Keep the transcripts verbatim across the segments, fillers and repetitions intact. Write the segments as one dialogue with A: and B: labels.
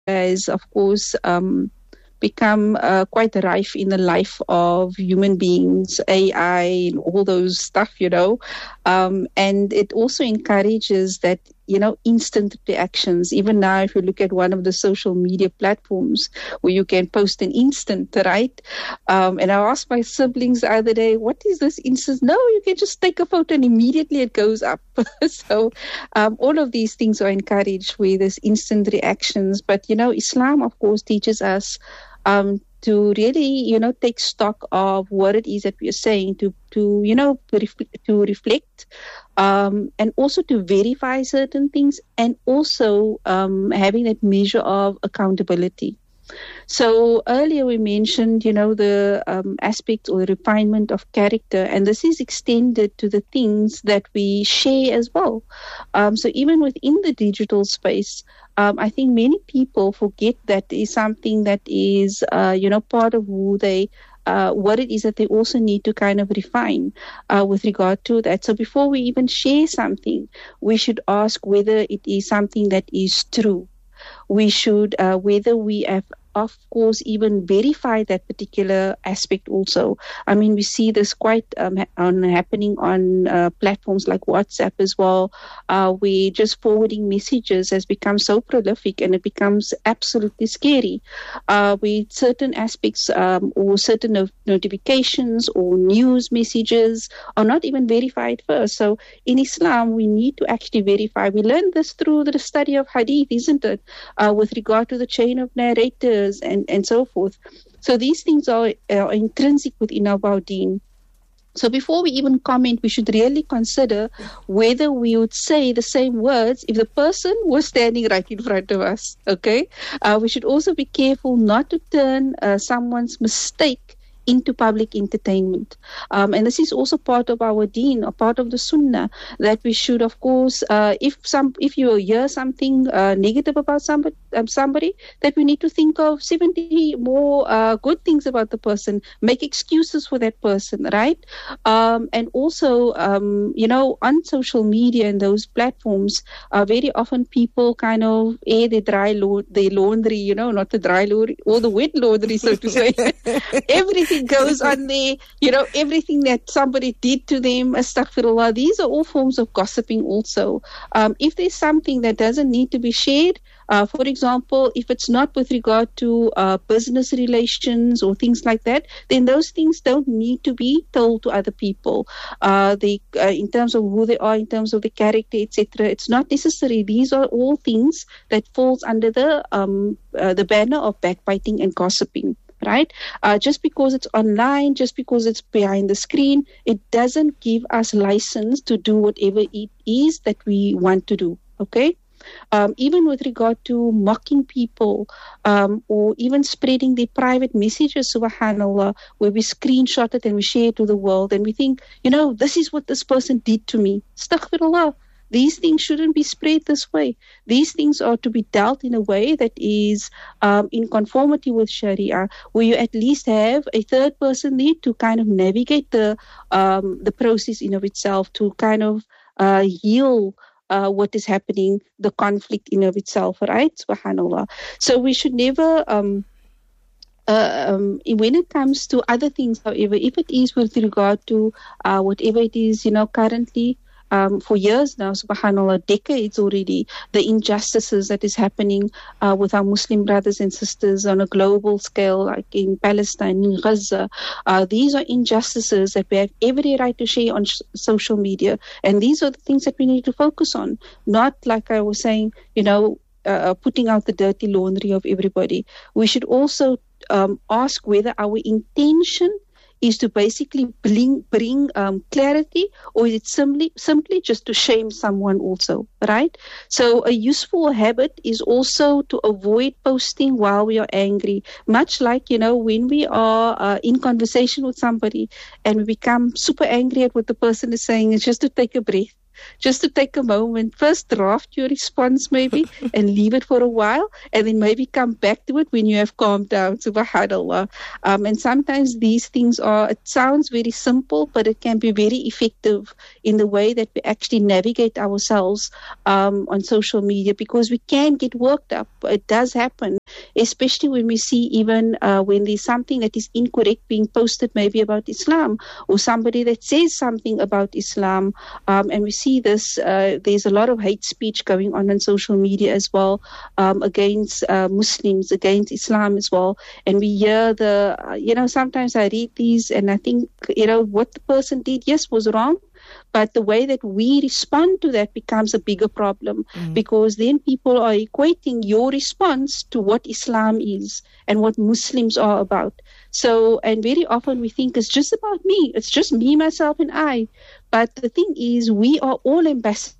A: has, of course, um, become uh, quite rife in the life of human beings, A I, and all those stuff, you know. Um, and it also encourages that, you know, instant reactions. Even now, if you look at one of the social media platforms where you can post an instant, right? Um, and I asked my siblings the other day, what is this instant? No, you can just take a photo and immediately it goes up. so um, all of these things are encouraged with this instant reactions. But, you know, Islam, of course, teaches us um, to really, you know, take stock of what it is that we are saying, to, to you know, ref- to reflect, um, and also to verify certain things, and also um, having that measure of accountability. So earlier we mentioned, you know, the um, aspect or the refinement of character, and this is extended to the things that we share as well. Um, so even within the digital space, um, I think many people forget that is something that is, uh, you know, part of who they Uh, what it is that they also need to kind of refine uh, with regard to that. So before we even share something, we should ask whether it is something that is true. We should, uh, whether we have, of course, even verify that particular aspect also. I mean, we see this quite um, ha- on happening on uh, platforms like WhatsApp as well, uh, where just forwarding messages has become so prolific, and it becomes absolutely scary. Uh, with certain aspects um, or certain no- notifications or news messages are not even verified first. So in Islam, we need to actually verify. We learn this through the study of hadith, isn't it? Uh, with regard to the chain of narrators and, and so forth. So these things are, are intrinsic within our deen. So before we even comment, we should really consider whether we would say the same words if the person was standing right in front of us, okay? Uh, we should also be careful not to turn uh, someone's mistake into public entertainment. Um, and this is also part of our deen, a part of the sunnah, that we should, of course, uh, if some, if you hear something uh, negative about somebody, um, somebody, that we need to think of seventy more uh, good things about the person, make excuses for that person, right? Um, and also, um, you know, on social media and those platforms, uh, very often people kind of air their dry lo- their laundry, you know, not the dry laundry, or the wet laundry, so to say. Everything goes on there, you know, everything that somebody did to them, astaghfirullah. These are all forms of gossiping also. Um, if there's something that doesn't need to be shared, uh, for example, if it's not with regard to uh, business relations or things like that, then those things don't need to be told to other people. Uh, they, uh, in terms of who they are, in terms of the character, et cetera, it's not necessary. These are all things that falls under the um, uh, the banner of backbiting and gossiping. Right? Uh, just because it's online, just because it's behind the screen, it doesn't give us license to do whatever it is that we want to do. Okay? Um, even with regard to mocking people, um, or even spreading their private messages, subhanAllah, where we screenshot it and we share it to the world, and we think, you know, this is what this person did to me. Astaghfirullah. These things shouldn't be spread this way. These things are to be dealt in a way that is um, in conformity with Sharia, where you at least have a third person there to kind of navigate the um, the process in of itself, to kind of uh, heal uh, what is happening, the conflict in of itself, right? Subhanallah. So we should never... Um, Uh, um, when it comes to other things, however, if it is with regard to uh, whatever it is, you know, currently, um, for years now, subhanAllah, decades already, the injustices that is happening uh, with our Muslim brothers and sisters on a global scale, like in Palestine, in Gaza, uh, these are injustices that we have every right to share on sh- social media. And these are the things that we need to focus on, not like I was saying, you know, uh, putting out the dirty laundry of everybody. We should also um, ask whether our intention is to basically bring, bring um, clarity, or is it simply simply just to shame someone also, right? So a useful habit is also to avoid posting while we are angry. Much like, you know, when we are uh, in conversation with somebody and we become super angry at what the person is saying, it's just to take a breath. just to take a moment, first draft your response maybe and leave it for a while, and then maybe come back to it when you have calmed down. Subhanallah. Um, and sometimes these things are, it sounds very simple, but it can be very effective in the way that we actually navigate ourselves um, on social media, because we can get worked up. It does happen, especially when we see even uh, when there's something that is incorrect being posted maybe about Islam, or somebody that says something about Islam, um, and we see this, uh, there's a lot of hate speech going on on social media as well, um, against uh, Muslims, against Islam as well. And we hear the, uh, you know, sometimes I read these and I think, you know, what the person did, yes, was wrong. But the way that we respond to that becomes a bigger problem, mm. because then people are equating your response to what Islam is and what Muslims are about. So, and very often we think it's just about me. It's just me, myself, and I. But the thing is, we are all ambassadors.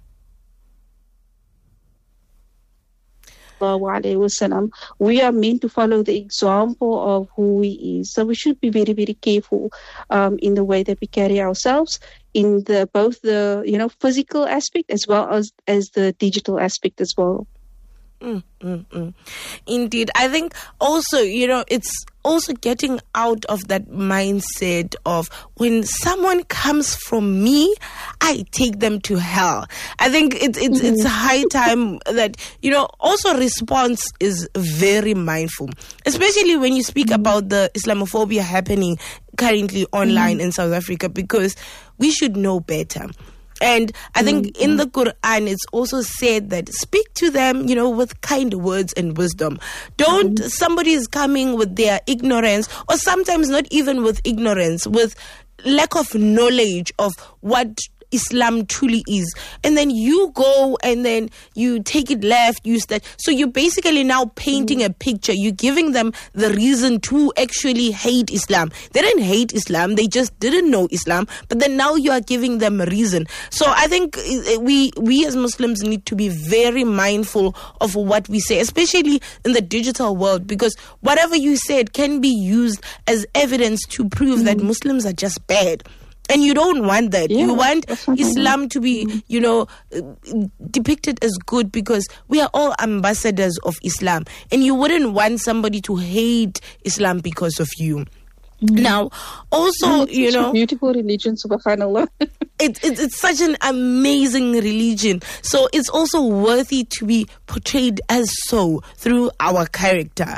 A: We are meant to follow the example of who he is. So we should be very, very careful um, in the way that we carry ourselves, in the both the you know physical aspect as well as as the digital aspect as well.
B: Mm, mm, mm. Indeed. I think also, you know, it's also getting out of that mindset of when someone comes from me, I take them to hell. I think it's it's mm-hmm. it's high time that, you know, also response is very mindful, especially when you speak mm-hmm. about the Islamophobia happening currently online mm-hmm. in South Africa, because we should know better. And I think mm-hmm. in the Quran, it's also said that speak to them, you know, with kind words and wisdom. Don't, mm-hmm. somebody is coming with their ignorance, or sometimes not even with ignorance, with lack of knowledge of what Islam truly is, and then you go and then you take it left, use that. So you're basically now painting mm. a picture. You're giving them the reason to actually hate Islam. They didn't hate Islam, they just didn't know Islam, but then now you are giving them a reason. So I think we we as Muslims need to be very mindful of what we say, especially in the digital world, because whatever you said can be used as evidence to prove mm. that Muslims are just bad. And you don't want that. Yeah, you want Islam to be, you know, depicted as good, because we are all ambassadors of Islam. And you wouldn't want somebody to hate Islam because of you. Mm-hmm. Now, also,
A: it's
B: you
A: such
B: know,
A: a beautiful religion, subhanallah.
B: it, it, it's such an amazing religion. So it's also worthy to be portrayed as so through our character.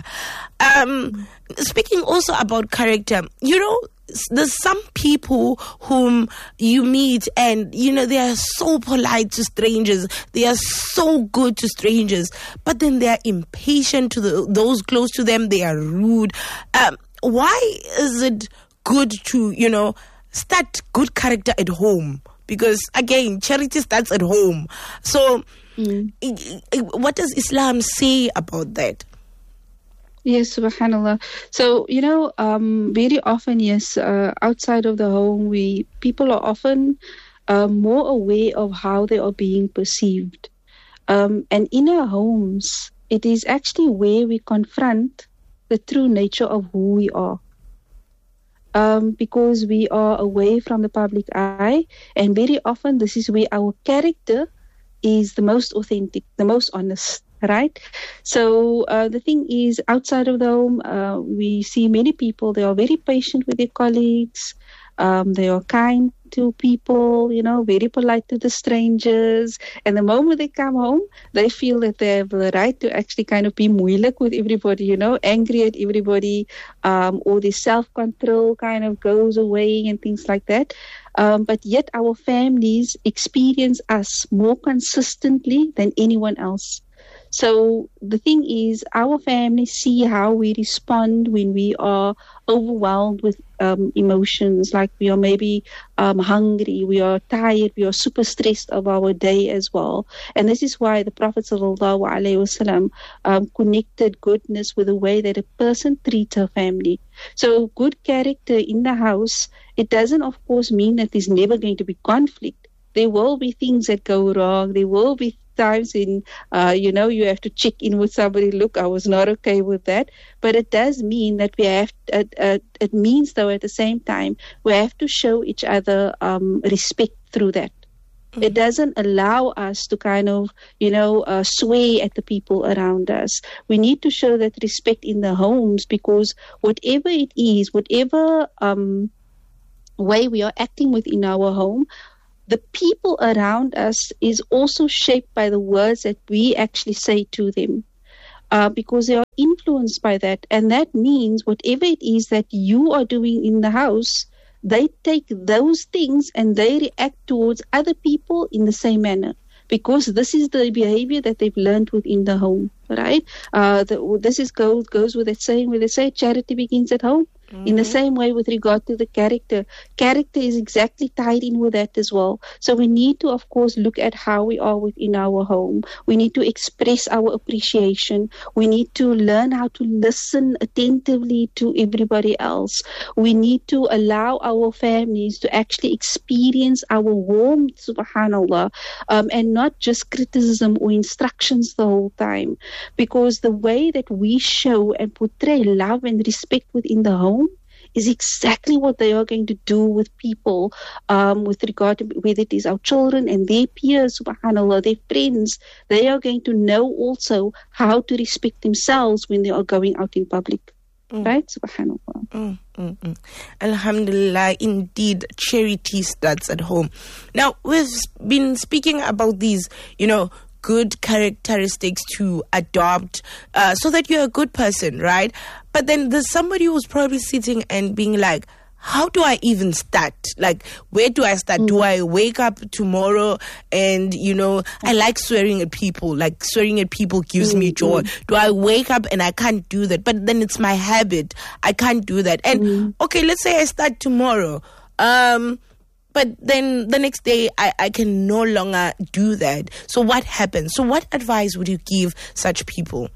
B: Um, speaking also about character, you know, there's some people whom you meet and, you know, they are so polite to strangers. They are so good to strangers. But then they are impatient to the, those close to them. They are rude. Um, why is it good to, you know, start good character at home? Because, again, charity starts at home. So mm. what does Islam say about that?
A: Yes, subhanallah. So, you know, um, very often, yes, uh, outside of the home, we people are often uh, more aware of how they are being perceived. Um, and in our homes, it is actually where we confront the true nature of who we are. Um, because we are away from the public eye, and very often this is where our character is the most authentic, the most honest. Right? So uh, the thing is, outside of the home, uh, we see many people, they are very patient with their colleagues. Um, they are kind to people, you know, very polite to the strangers. And the moment they come home, they feel that they have the right to actually kind of be moeilijk with everybody, you know, angry at everybody, um, or the self-control kind of goes away and things like that. Um, but yet our families experience us more consistently than anyone else. So the thing is, our families see how we respond when we are overwhelmed with um, emotions, like we are maybe um, hungry, we are tired, we are super stressed of our day as well. And this is why the Prophet sallallahu alaihi wasallam um, connected goodness with the way that a person treats her family. So good character in the house, it doesn't of course mean that there's never going to be conflict. There will be things that go wrong. There will be times in, uh, you know, you have to check in with somebody. Look, I was not okay with that. But it does mean that we have, uh, uh, it means though at the same time, we have to show each other um, respect through that. It doesn't allow us to kind of, you know, uh, sway at the people around us. We need to show that respect in the homes, because whatever it is, whatever um, way we are acting within our home, the people around us is also shaped by the words that we actually say to them. Uh, because they are influenced by that. And that means whatever it is that you are doing in the house, they take those things and they react towards other people in the same manner, because this is the behavior that they've learned within the home, right? Uh, the, this is goes, goes with that saying where they say charity begins at home. Mm-hmm. In the same way with regard to the character, character is exactly tied in with that as well. So we need to, of course, look at how we are within our home. We need to express our appreciation. We need to learn how to listen attentively to everybody else. We need to allow our families to actually experience our warmth, subhanAllah, um, and not just criticism or instructions the whole time. Because the way that we show and portray love and respect within the home is exactly what they are going to do with people, um, with regard to whether it is our children and their peers, subhanAllah, their friends. They are going to know also how to respect themselves when they are going out in public. Mm. Right? Subhanallah.
B: Mm, mm, mm. Alhamdulillah, indeed, charity starts at home. Now, we've been speaking about these, you know, good characteristics to adopt uh, so that you're a good person, right? But then there's somebody who's probably sitting and being like, how do I even start? Like, where do I start? Mm. Do I wake up tomorrow and, you know, I like swearing at people. Like, swearing at people gives mm. me joy. Mm. Do I wake up and I can't do that? But then it's my habit. I can't do that. And, mm. okay, let's say I start tomorrow. Um... But then the next day, I, I can no longer do that. So what happens? So what advice would you give such people?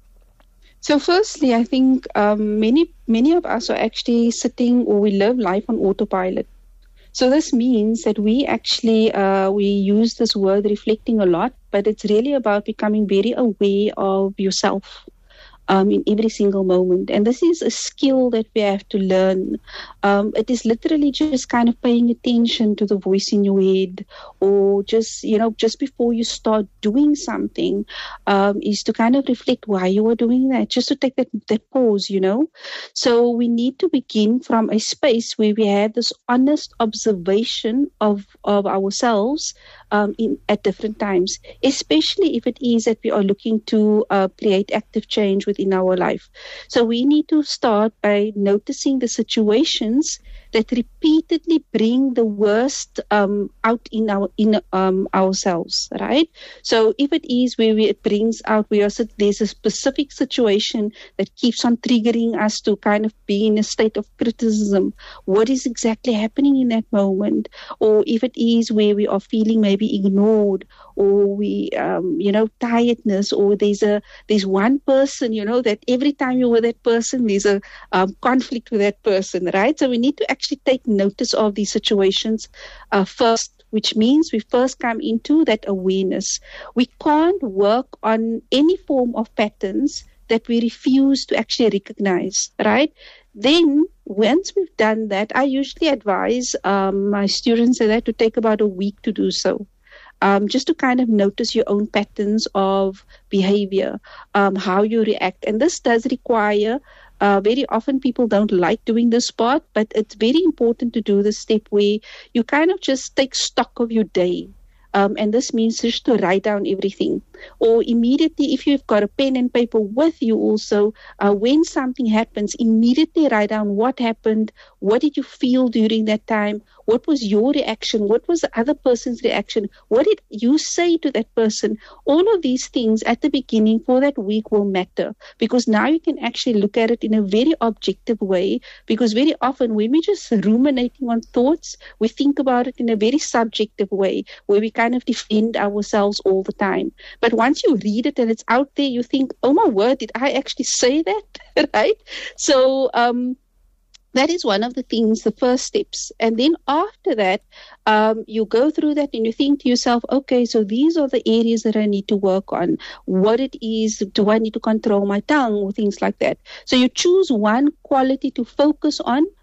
A: So firstly, I think um, many many of us are actually sitting, or we live life on autopilot. So this means that we actually, uh, we use this word reflecting a lot, but it's really about becoming very aware of yourself. Um, in every single moment. And this is a skill that we have to learn. Um, it is literally just kind of paying attention to the voice in your head, or just, you know, just before you start doing something, um, is to kind of reflect why you are doing that, just to take that, that pause, you know. So we need to begin from a space where we have this honest observation of, of ourselves um, in, at different times, especially if it is that we are looking to uh, create active change within in our life. So we need to start by noticing the situations that repeatedly bring the worst um, out in our in um, ourselves, right? So if it is where we, it brings out, we are, there's a specific situation that keeps on triggering us to kind of be in a state of criticism. What is exactly happening in that moment? Or if it is where we are feeling maybe ignored, or we, um, you know, tiredness, or there's a there's one person, you know, that every time you're with that person, there's a um, conflict with that person, right? So we need to actually take notice of these situations uh, first, which means we first come into that awareness. We can't work on any form of patterns that we refuse to actually recognize, right? Then once we've done that, I usually advise um, my students that to take about a week to do so. Um, just to kind of notice your own patterns of behavior, um, how you react. And this does require, uh, very often people don't like doing this part, but it's very important to do this step where you kind of just take stock of your day. Um, and this means just to write down everything. Or immediately, if you've got a pen and paper with you also, uh, when something happens, immediately write down what happened, what did you feel during that time, what was your reaction, what was the other person's reaction, what did you say to that person. All of these things at the beginning for that week will matter, because now you can actually look at it in a very objective way, because very often when we're just ruminating on thoughts, we think about it in a very subjective way, where we kind of defend ourselves all the time. But once you read it and it's out there, you think, oh my word, did I actually say that? Right? So um, that is one of the things, the first steps. And then after that, um, you go through that and you think to yourself, okay, so these are the areas that I need to work on. What it is, do I need to control my tongue or things like that? So you choose one quality to focus on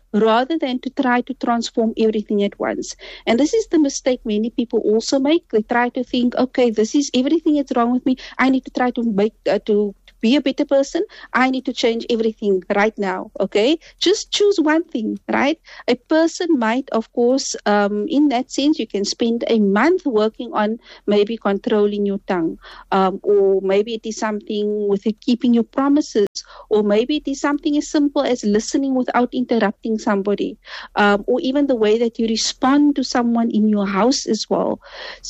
A: rather than to try to transform everything at once. And this is the mistake many people also make. They try to think, okay, this is everything that's wrong with me. I need to try to make, uh, to be a better person. I need to change everything right now. Okay, just choose one thing, right? A person might, of course, um, in that sense, you can spend a month working on maybe controlling your tongue, um, or maybe it is something with keeping your promises, or maybe it is something as simple as listening without interrupting somebody, um, or even the way that you respond to someone in your house as well.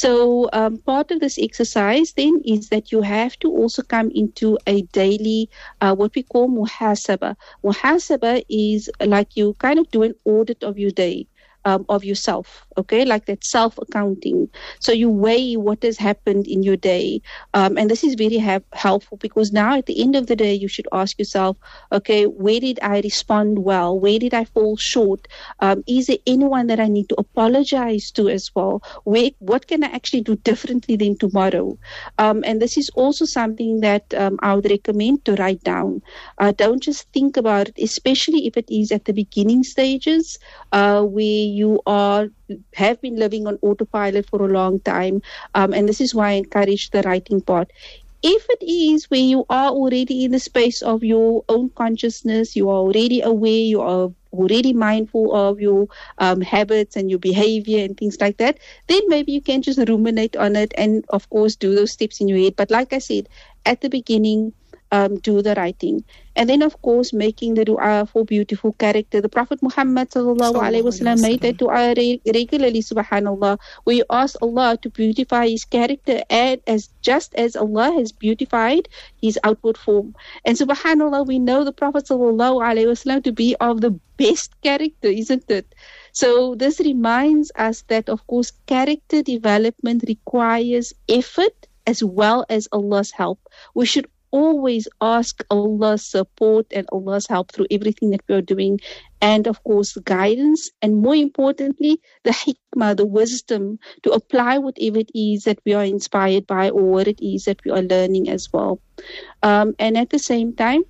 A: So um, part of this exercise then is that you have to also come into a daily, uh, what we call muhasaba. Muhasaba is like you kind of do an audit of your day. Um, of yourself, okay, like that self-accounting. So you weigh what has happened in your day. Um, and this is very ha- helpful because now at the end of the day, you should ask yourself, okay, where did I respond well? Where did I fall short? Um, is there anyone that I need to apologize to as well? Where, what can I actually do differently than tomorrow? Um, and this is also something that um, I would recommend to write down. Uh, don't just think about it, especially if it is at the beginning stages, uh, where you are have been living on autopilot for a long time, um, and this is why I encourage the writing part. If it is where you are already in the space of your own consciousness, you are already aware, you are already mindful of your um, habits and your behavior and things like that, then maybe you can just ruminate on it and, of course, do those steps in your head. But like I said, at the beginning, Um, do the writing. And then, of course, making the dua for beautiful character. The Prophet Muhammad sallallahu alaihi wasallam made that dua re- regularly, subhanallah, where you ask Allah to beautify his character and as just as Allah has beautified his outward form. And subhanallah, we know the Prophet sallallahu alaihi wasallam to be of the best character, isn't it? So this reminds us that, of course, character development requires effort as well as Allah's help. We should always ask Allah's support and Allah's help through everything that we are doing, and of course guidance, and more importantly the hikmah, the wisdom to apply whatever it is that we are inspired by or what it is that we are learning as well. Um, and at the same time,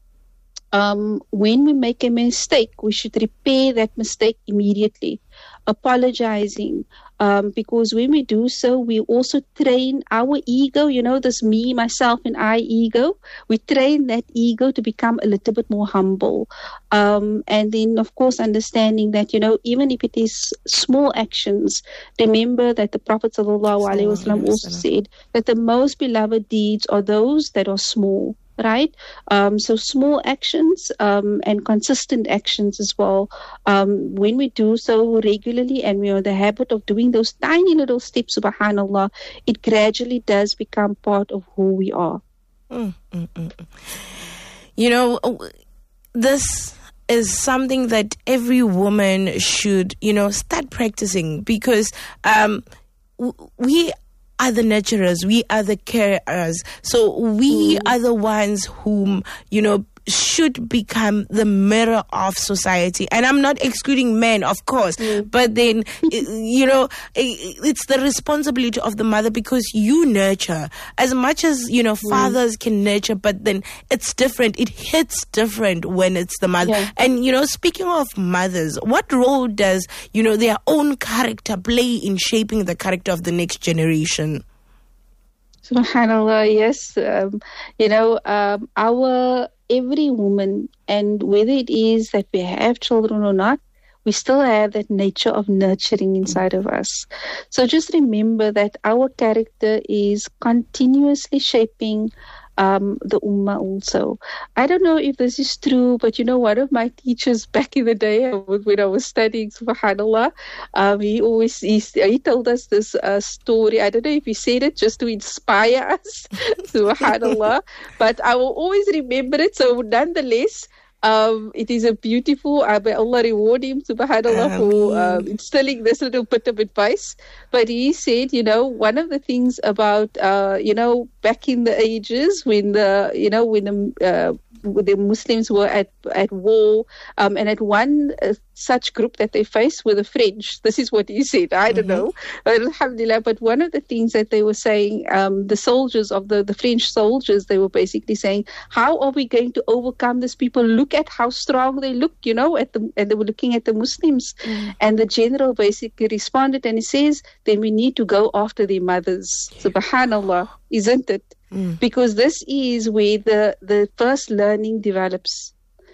A: um, when we make a mistake, we should repair that mistake immediately, apologizing. Um, because when we do so, we also train our ego, you know, this me, myself, and I ego. We train that ego to become a little bit more humble. Um, and then, of course, understanding that, you know, even if it is small actions, remember that the Prophet sallallahu alaihi wasallam also said that the most beloved deeds are those that are small. Right? Um, so small actions um, and consistent actions as well. Um, when we do so regularly and we are in the habit of doing those tiny little steps, subhanallah, it gradually does become part of who we are.
B: Mm, mm, mm. You know, this is something that every woman should, you know, start practicing because um, we are the nurturers, we are the carers. So we mm. are the ones whom, you know, should become the mirror of society. And I'm not excluding men, of course, mm. but then, you know, it's the responsibility of the mother because you nurture as much as, you know, fathers mm. can nurture, but then it's different. It hits different when it's the mother. Yeah. And, you know, speaking of mothers, what role does, you know, their own character play in shaping the character of the next generation?
A: Subhanallah, yes. Um, you know, um, our every woman, and whether it is that we have children or not, we still have that nature of nurturing inside of us. So just remember that our character is continuously shaping um, the ummah also. I don't know if this is true, but you know, one of my teachers back in the day when I was studying, subhanallah, um, he always he, he told us this uh, story. I don't know if he said it just to inspire us, subhanallah, but I will always remember it. So nonetheless, Um, it is a beautiful, uh, may Allah reward him, subhanAllah, um, for um, instilling this little bit of advice. But he said, you know, one of the things about, uh, you know, back in the ages when the, you know, when the uh, the Muslims were at at war, um, and at one uh, such group that they faced were the French. This is what he said. I don't mm-hmm. know, alhamdulillah. But one of the things that they were saying, um, the soldiers of the the French soldiers, they were basically saying, how are we going to overcome these people? Look at how strong they look, you know, at the and they were looking at the Muslims, mm. and the general basically responded, and he says, then we need to go after their mothers. Subhanallah, isn't it? Mm. Because this is where the, the first learning develops.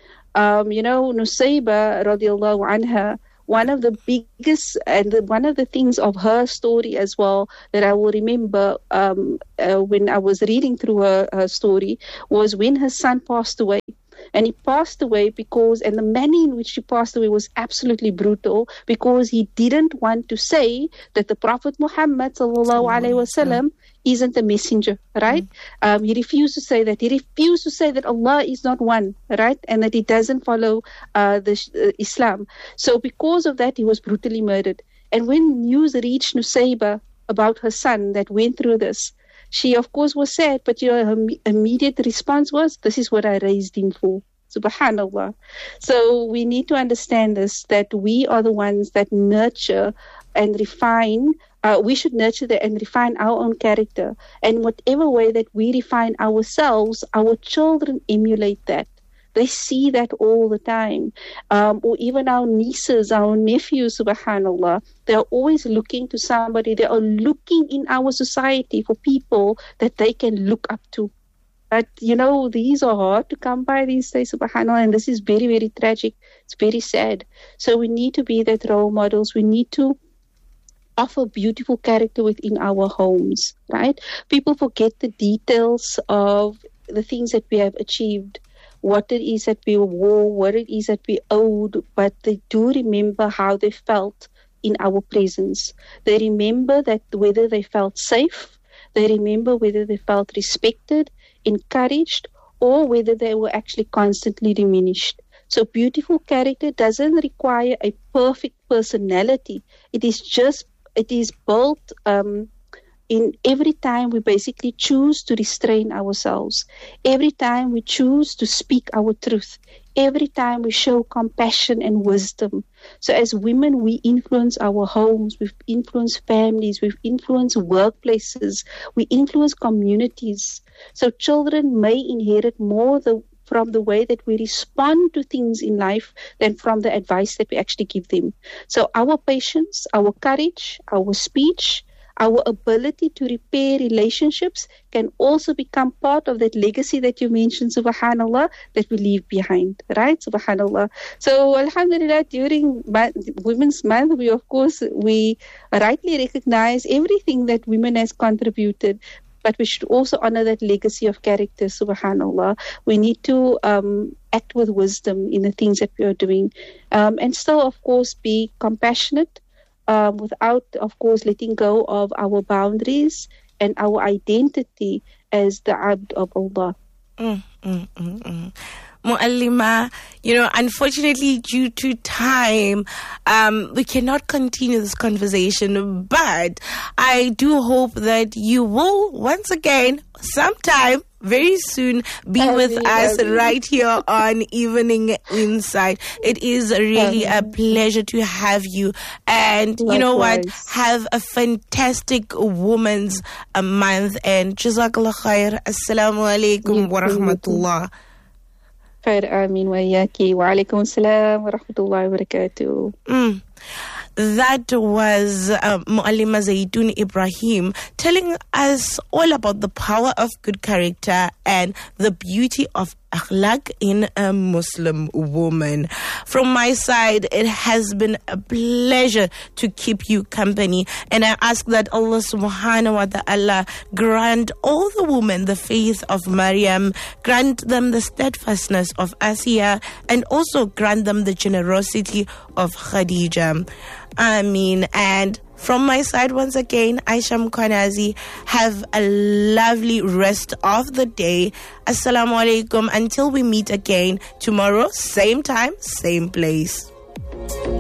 A: Um, you know, Nusayba radiallahu anha, one of the biggest and the, one of the things of her story as well that I will remember um, uh, when I was reading through her, her story was when her son passed away. And he passed away because, and the manner in which he passed away was absolutely brutal, because he didn't want to say that the Prophet Muhammad sallallahu alaihi wasallam isn't a messenger, right? Mm-hmm. Um, he refused to say that. He refused to say that Allah is not one, right? And that he doesn't follow uh, the uh, Islam. So because of that, he was brutally murdered. And when news reached Nusayba about her son that went through this, she, of course, was sad, but you know, her immediate response was, this is what I raised him for. Subhanallah. So we need to understand this, that we are the ones that nurture and refine. Uh, we should nurture the, and refine our own character. And whatever way that we refine ourselves, our children emulate that. They see that all the time. Um, or even our nieces, our nephews, subhanallah, they're always looking to somebody. They are looking in our society for people that they can look up to. But, you know, these are hard to come by these days, subhanallah, and this is very, very tragic. It's very sad. So we need to be that role models. We need to offer beautiful character within our homes, right? People forget the details of the things that we have achieved, what it is that we wore, what it is that we owed, but they do remember how they felt in our presence. They remember that whether they felt safe, they remember whether they felt respected, encouraged, or whether they were actually constantly diminished. So beautiful character doesn't require a perfect personality. It is just, it is built um, in every time we basically choose to restrain ourselves, every time we choose to speak our truth, every time we show compassion and wisdom. So as women, we influence our homes, we've influenced families, we've influenced workplaces, we influence communities. So children may inherit more the, from the way that we respond to things in life than from the advice that we actually give them. So our patience, our courage, our speech, our ability to repair relationships can also become part of that legacy that you mentioned, subhanallah, that we leave behind, right? Subhanallah. So, alhamdulillah, during Women's Month, we, of course, we rightly recognize everything that women has contributed, but we should also honor that legacy of character, subhanallah. We need to um, act with wisdom in the things that we are doing, um, and still, of course, be compassionate, Um, without, of course, letting go of our boundaries and our identity as the Abd of Allah.
B: Mm, mm, mm, mm. Muallima, you know, unfortunately, due to time, um, we cannot continue this conversation, but I do hope that you will, once again, sometime, very soon, be
A: Amen,
B: with us
A: Amen.
B: right here on Evening Insight. It is really Amen. a pleasure to have you. And Likewise. You know what? Have a fantastic Women's Month. And Jazakallah khair. Assalamu alaikum wa rahmatullah.
A: Khair, amin wa iyaki. Wa alaikum assalam wa rahmatullahi wa barakatuh.
B: Mm. That was uh, Muallima Zaitoon Ibrahim telling us all about the power of good character and the beauty of akhlaq in a Muslim woman. From my side, it has been a pleasure to keep you company, and I ask that Allah subhanahu wa ta'ala grant all the women the faith of Maryam, grant them the steadfastness of Asiya, and also grant them the generosity of Khadija. Ameen. And from my side, once again, Aisha Mkhwanazi, have a lovely rest of the day. Assalamu alaikum. Until we meet again tomorrow, same time, same place.